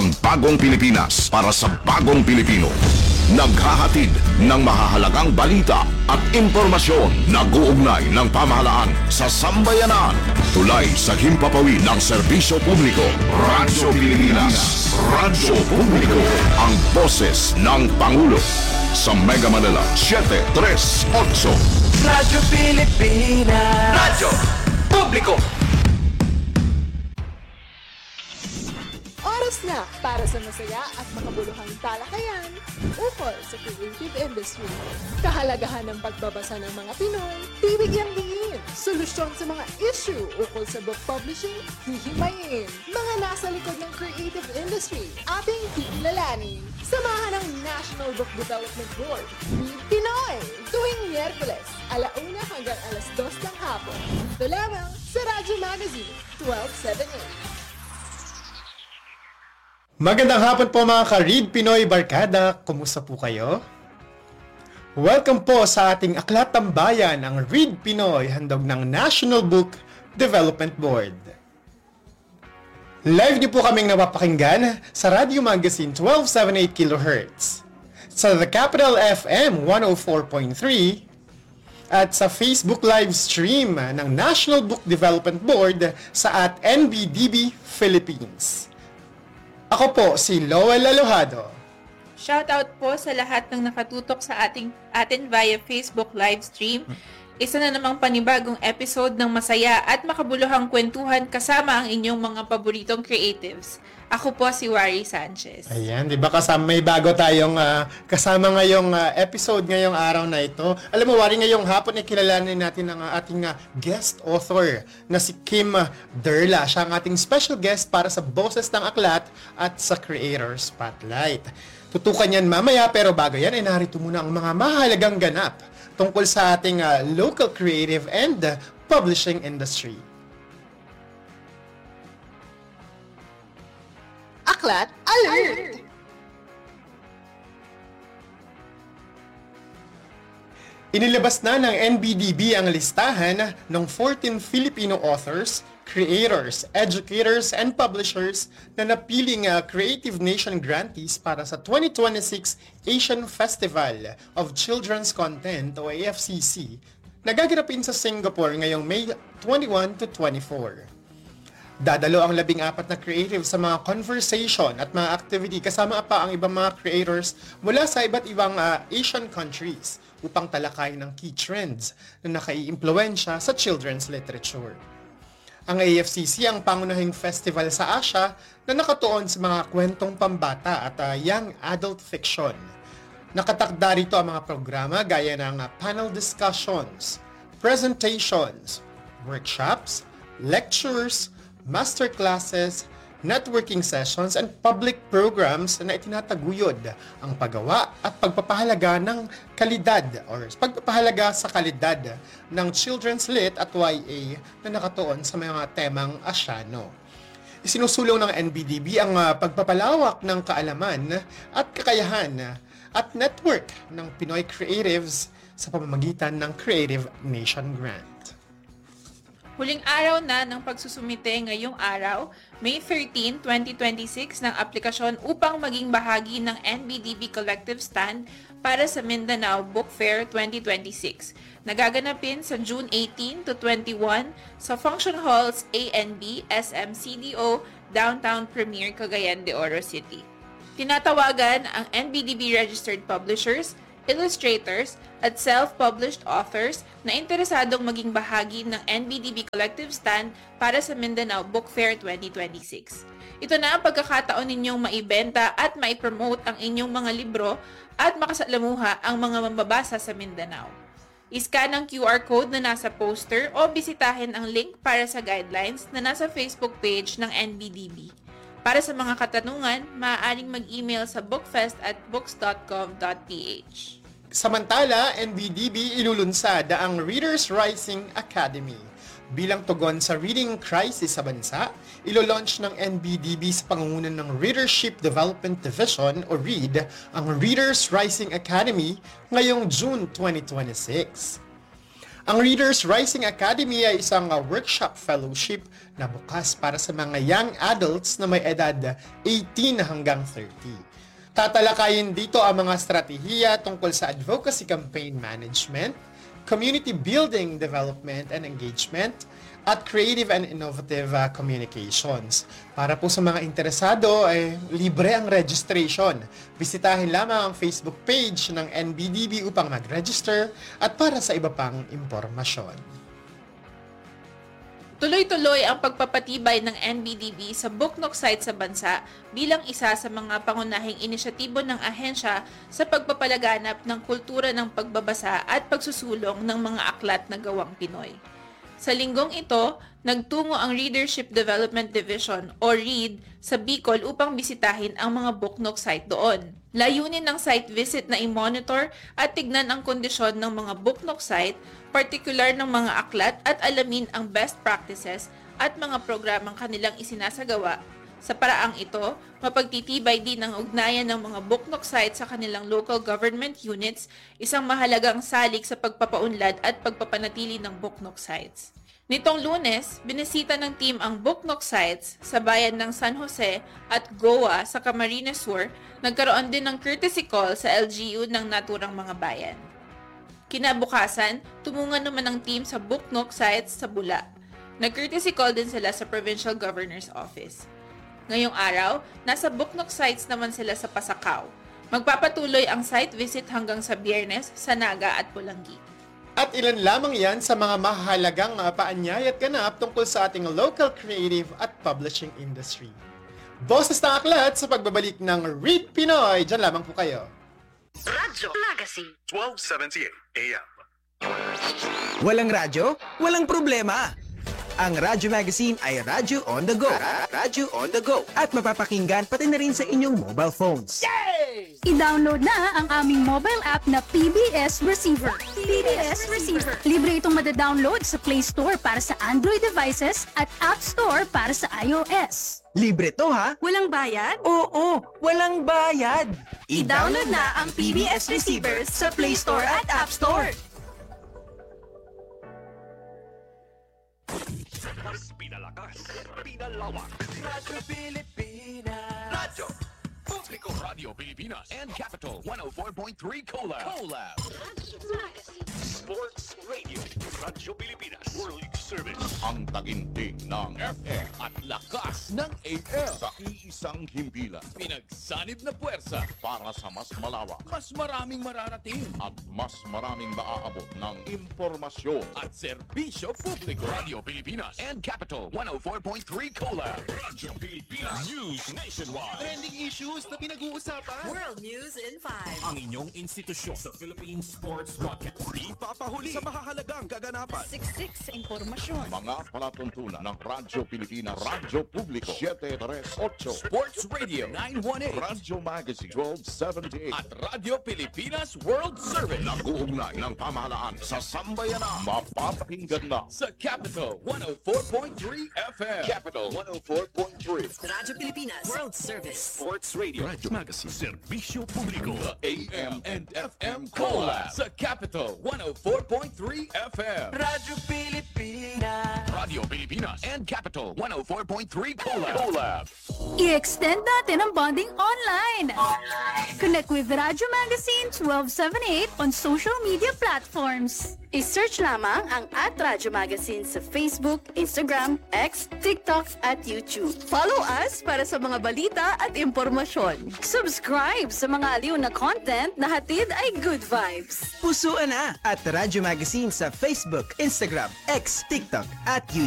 ng bagong Pilipinas para sa bagong Pilipino. Naghahatid ng mahahalagang balita at impormasyon na guugnay ng pamahalaan sa sambayanan. Tulay sa himpapawid ng serbisyo publiko. Radyo Pilipinas. Radyo Publiko. Ang boses ng Pangulo. Sa Mega Manila 738. Radyo Pilipinas. Radyo Publiko. Oras na para sa masaya at makabuluhang talakayan ukol sa creative industry. Kahalagahan ng pagbabasa ng mga Pinoy, bibigyang diin. Solusyon sa mga issue ukol sa book publishing, hihimayin. Mga nasa likod ng creative industry, ating kikilalanin. Samahan ng National Book Development Board, Read Pinoy, tuwing Miyerkules, 1:00 hanggang 2:00 ng hapon. Ito lamang sa Radyo Magazine 1278. Magandang hapon po mga ka-Read Pinoy Barkada. Kumusta po kayo? Welcome po sa ating Aklat Tambayan, ang Read Pinoy, handog ng National Book Development Board. Live niyo po kaming napapakinggan sa Radio Magazine 1278 kHz, sa The Capital FM 104.3, at sa Facebook live stream ng National Book Development Board sa @NBDB Philippines. Ako po si Lowell Alojado. Shoutout po sa lahat ng nakatutok sa atin via Facebook live stream. Isa na namang panibagong episode ng masaya at makabuluhang kwentuhan kasama ang inyong mga paboritong creatives. Ako po si Wari Sanchez. Ayan, di ba kasama, may bago tayong kasama ngayong episode ngayong araw na ito. Alam mo, Wari, ngayong hapon ay kilalanin natin ang ating guest author na si Kim Derla. Siya ang ating special guest para sa Boses ng Aklat at sa Creator Spotlight. Tutukan yan mamaya, pero bago yan ay narito muna ang mga mahalagang ganap tungkol sa ating local creative and publishing industry. Aklat Alert! Inilabas na ng NBDB ang listahan ng 14 Filipino authors, creators, educators, and publishers na napiling Creative Nation grantees para sa 2026 Asian Festival of Children's Content o AFCC na gaganapin sa Singapore ngayong May 21 to 24. Dadalo ang 14 na creative sa mga conversation at mga activity kasama pa ang ibang mga creators mula sa iba't ibang Asian countries upang talakayin ng key trends na nakaiimpluwensya sa children's literature. Ang AFCC ang pangunahing festival sa Asia na nakatuon sa mga kwentong pambata at young adult fiction. Nakatakda rito ang mga programa gaya ng panel discussions, presentations, workshops, lectures, masterclasses, networking sessions, and public programs na itinataguyod ang paggawa at pagpapahalaga ng kalidad or pagpapahalaga sa kalidad ng children's lit at YA na nakatuon sa mga temang Asyano. Isinusulong ng NBDB ang pagpapalawak ng kaalaman at kakayahan at network ng Pinoy creatives sa pamamagitan ng Creative Nation Grant. Huling araw na ng pagsusumite ngayong araw, May 13, 2026 ng aplikasyon upang maging bahagi ng NBDB Collective Stand para sa Mindanao Book Fair 2026. Nagaganapin sa June 18 to 21 sa Function Halls A&B SMCDO Downtown Premier, Cagayan de Oro City. Tinatawagan ang NBDB registered publishers, illustrators, at self-published authors na interesadong maging bahagi ng NBDB Collective Stand para sa Mindanao Book Fair 2026. Ito na ang pagkakataon ninyong maibenta at maipromote ang inyong mga libro at makasalamuha ang mga mambabasa sa Mindanao. I-scan ang QR code na nasa poster o bisitahin ang link para sa guidelines na nasa Facebook page ng NBDB. Para sa mga katanungan, maaaring mag-email sa bookfest@books.com.ph. Samantala, NBDB ilulunsad ang Readers Rising Academy. Bilang tugon sa reading crisis sa bansa, ilo-launch ng NBDB sa pangunguna ng Readership Development Division o READ ang Readers Rising Academy ngayong June 2026. Ang Readers Rising Academy ay isang workshop fellowship na bukas para sa mga young adults na may edad 18 hanggang 30. Tatalakayin dito ang mga estratehiya tungkol sa advocacy campaign management, community building, development and engagement, at creative and innovative communications. Para po sa mga interesado, libre ang registration. Bisitahin lamang ang Facebook page ng NBDB upang mag-register at para sa iba pang impormasyon. Tuloy-tuloy ang pagpapatibay ng NBDB sa Buknok site sa bansa bilang isa sa mga pangunahing inisyatibo ng ahensya sa pagpapalaganap ng kultura ng pagbabasa at pagsusulong ng mga aklat na gawang Pinoy. Sa linggong ito, nagtungo ang Readership Development Division o READ sa Bicol upang bisitahin ang mga Buknok site doon. Layunin ng site visit na i-monitor at tignan ang kondisyon ng mga Buknok site, partikular ng mga aklat at alamin ang best practices at mga programang kanilang isinasagawa. Sa paraang ito, mapagtitibay din ang ugnayan ng mga Buknok site sa kanilang local government units, isang mahalagang salik sa pagpapaunlad at pagpapanatili ng Buknok sites. Nitong Lunes, binisita ng team ang Buknok sites sa bayan ng San Jose at Goa sa Camarines Sur. Nagkaroon din ng courtesy call sa LGU ng naturang mga bayan. Kinabukasan, tumungan naman ang team sa Buknok sites sa Bula. Nag-courtesy call din sila sa Provincial Governor's Office. Ngayong araw, nasa Buknok sites naman sila sa Pasacao. Magpapatuloy ang site visit hanggang sa Biyernes sa Naga at Pulangi. At ilan lamang yan sa mga mahalagang paanyay at ganap tungkol sa ating local creative at publishing industry. Boses ng aklat sa pagbabalik ng Read Pinoy. Diyan lamang po kayo. Radyo Magazine 1278 AM. Walang radyo? Walang problema! Ang Radyo Magazine ay Radyo on the Go. Radyo on the Go. At mapapakinggan pati na rin sa inyong mobile phones. I-download na ang aming mobile app na PBS Receiver. PBS Receiver. Libre itong madadownload sa Play Store para sa Android devices at App Store para sa iOS. Libre to ha? Walang bayad? Oo, walang bayad. I-download na ang PBS Receiver sa Play Store at App Store. Mas pinalakas, pinalawak. Radyo Pilipinas. Radyo Publiko Radio Pilipinas and Capital 104.3 Collab. Sports Radio Radyo Pilipinas World Service. Ang taginting ng FM At lakas ng AM. sa iisang himpilan Pinagsanib na puwersa. para sa mas malawak Mas maraming mararating. at mas maraming maaabot ng impormasyon. At serbisyo publiko. Radio Pilipinas and Capital 104.3 Collab. Radyo Pilipinas News Nationwide. Trending issues na pinag-uusapan. World News in 5. Ang inyong institusyon sa Philippine Sports Podcast. Di papahuli sa mahahalagang kaganapan. Siksik sa impormasyon. Mga palatuntunan ng Radyo Pilipinas, Radyo Publiko 738, Sports Radio 918. Radyo Magazine 1278. At Radyo Pilipinas World Service. Nag-uugnay ng pamahalaan sa sambayanan. Mapapakinggan na Sa Capital 104.3 FM. Capital 104.3. Radyo Pilipinas World Service. Sports Radio. Radyo Magazine. Serbisyo Publiko. The AM and FM Collab. Sa Capital 104.3 FM. Radyo Pilipinas. Radio Pilipinas and Capital 104.3 Collab. I-extend natin ang bonding online. Connect with Radyo Magazine 1278 on social media platforms. I-search lamang ang @Radyo Magazine sa Facebook, Instagram, X, TikTok at YouTube. Follow us para sa mga balita at impormasyon. Subscribe sa mga aliw na content na hatid ay good vibes. Pusuan na at Radyo Magazine sa Facebook, Instagram, X, TikTok at YouTube.